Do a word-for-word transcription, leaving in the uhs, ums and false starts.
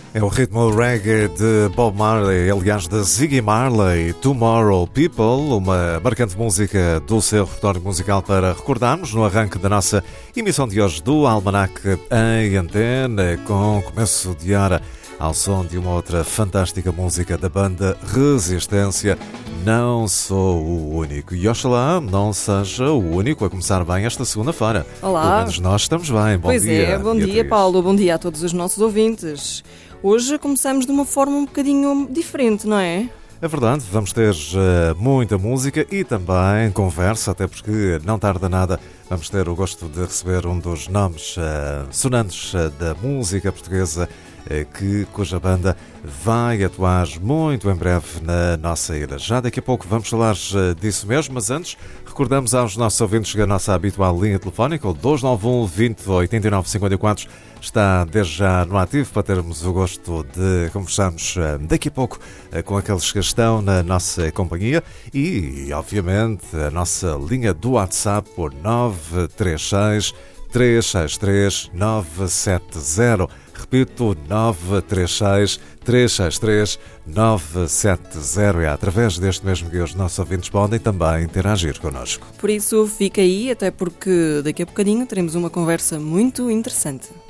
É o ritmo reggae de Bob Marley, aliás da Ziggy Marley, Tomorrow People, uma marcante música do seu repertório musical para recordarmos no arranque da nossa emissão de hoje do Almanac em Antena, com começo de hora ao som de uma outra fantástica música da banda Resistência. Não sou o único e oxalá não seja o único a começar bem esta segunda-feira. Olá. Pelo menos nós estamos bem. Bom pois dia. Pois é, bom Beatriz. dia Paulo, bom dia a todos os nossos ouvintes. Hoje começamos de uma forma um bocadinho diferente, não é? É verdade, vamos ter uh, muita música e também conversa, até porque não tarda nada vamos ter o gosto de receber um dos nomes uh, sonantes uh, da música portuguesa, uh, que, cuja banda vai atuar muito em breve na nossa ilha. Já daqui a pouco vamos falar uh, disso mesmo, mas antes recordamos aos nossos ouvintes que a nossa habitual linha telefónica, o dois nove um, vinte, oitenta e nove, cinquenta e quatro, está desde já no ativo para termos o gosto de conversarmos daqui a pouco com aqueles que estão na nossa companhia e, obviamente, a nossa linha do WhatsApp por nove três seis, três seis três, nove sete zero. Repito, nove três seis, três seis três, nove sete zero. É através deste mesmo que os nossos ouvintes podem também interagir connosco. Por isso, fica aí, até porque daqui a bocadinho teremos uma conversa muito interessante.